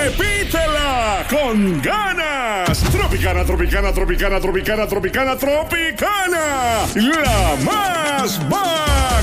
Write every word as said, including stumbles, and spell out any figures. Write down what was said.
Repítela con ganas. Tropicana, Tropicana, Tropicana, Tropicana, Tropicana, Tropicana. La más bacana.